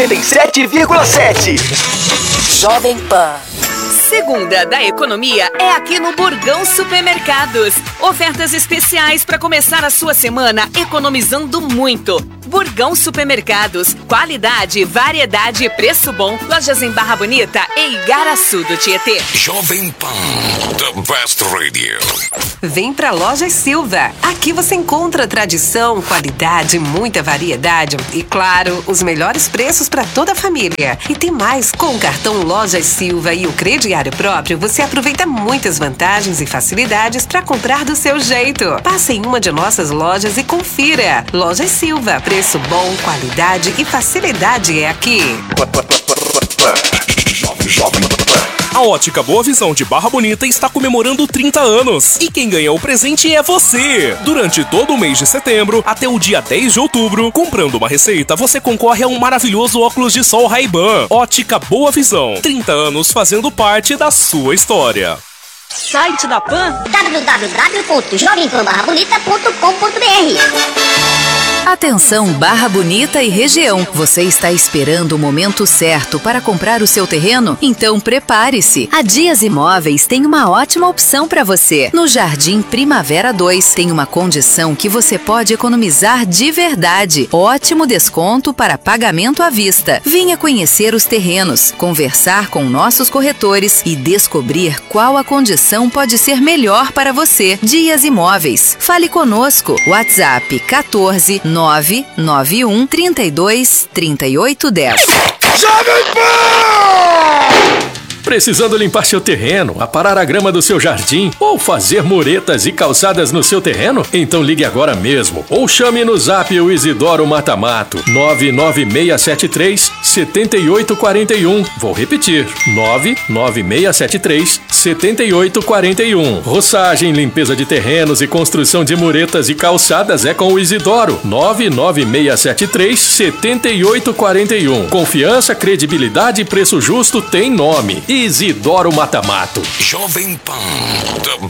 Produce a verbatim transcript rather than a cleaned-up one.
sete vírgula sete. Jovem Pan. Segunda da economia é aqui no Burgão Supermercados. Ofertas especiais para começar a sua semana economizando muito. Burgão Supermercados. Qualidade, variedade e preço bom. Lojas em Barra Bonita e Igaraçu do Tietê. Jovem Pan, the best radio. Vem pra Lojas Silva. Aqui você encontra tradição, qualidade, muita variedade e, claro, os melhores preços para toda a família. E tem mais, com o cartão Lojas Silva e o crediário próprio, você aproveita muitas vantagens e facilidades para comprar do seu jeito. Passe em uma de nossas lojas e confira. Lojas Silva, preço bom, qualidade e facilidade é aqui. A Ótica Boa Visão de Barra Bonita está comemorando trinta anos. E quem ganha o presente é você! Durante todo o mês de setembro, até o dia dez de outubro, comprando uma receita, você concorre a um maravilhoso óculos de sol Ray-Ban. Ótica Boa Visão. trinta anos fazendo parte da sua história. Site da Pan w w w ponto jovem pan barra bonita ponto com ponto b r. Atenção Barra Bonita e região, você está esperando o momento certo para comprar o seu terreno? Então prepare-se! A Dias Imóveis tem uma ótima opção para você. No Jardim Primavera dois tem uma condição que você pode economizar de verdade. Ótimo desconto para pagamento à vista. Venha conhecer os terrenos, conversar com nossos corretores e descobrir qual a condição pode ser melhor para você. Dias Imóveis. Fale conosco. WhatsApp quatorze nove nove um trinta e dois trinta e oito dez. Jovem Pan! Precisando limpar seu terreno, aparar a grama do seu jardim ou fazer muretas e calçadas no seu terreno? Então ligue agora mesmo ou chame no zap o Isidoro Matamato nove nove seis sete três sete oito quatro um. Vou repetir, nove nove seis sete três sete oito quatro um. Roçagem, limpeza de terrenos e construção de muretas e calçadas é com o Isidoro nove nove seis sete três sete oito quatro um. Confiança, credibilidade e preço justo tem nome. Isidoro Matamato. Jovem Pan, the